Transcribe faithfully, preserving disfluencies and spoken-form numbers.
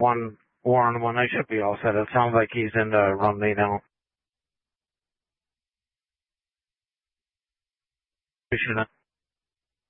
one war on one. I should be all set. It sounds like he's in the Rumney now. Appreciate it.